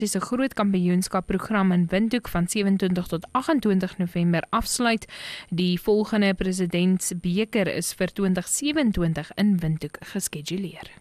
Dis 'n groot kampioenskapprogram in Windhoek van 27 tot 28 November afsluit. Die volgende presidentsbeker is vir 2027 in Windhoek geskeduleer.